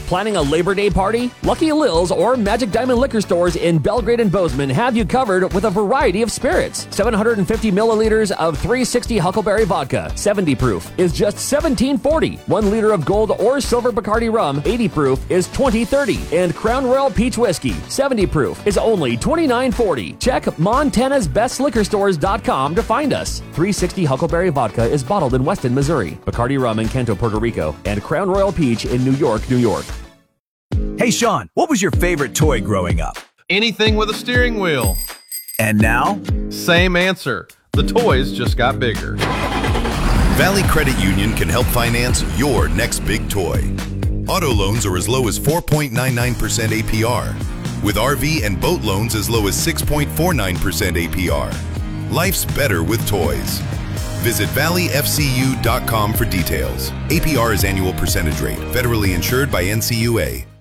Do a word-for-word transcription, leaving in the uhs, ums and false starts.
Planning a Labor Day party? Lucky Lil's or Magic Diamond liquor stores in Belgrade and Bozeman have you covered with a variety of spirits. seven hundred fifty milliliters of three sixty Huckleberry vodka, seventy proof, is just seventeen forty. One liter of gold or silver Bacardi rum, eighty proof, is twenty thirty. And Crown Royal Peach Whiskey, seventy proof, is only twenty-nine forty. Check Montana's Best Liquor Stores dot com to find us. three sixty Huckleberry vodka is bottled in Weston, Missouri. Bacardi rum in Canto, Puerto Rico. And Crown Royal Peach in New York, New York. Hey, Sean, what was your favorite toy growing up? Anything with a steering wheel. And now? Same answer. The toys just got bigger. Valley Credit Union can help finance your next big toy. Auto loans are as low as four point nine nine percent A P R, with R V and boat loans as low as six point four nine percent A P R. Life's better with toys. Visit valley f c u dot com for details. A P R is annual percentage rate, federally insured by N C U A.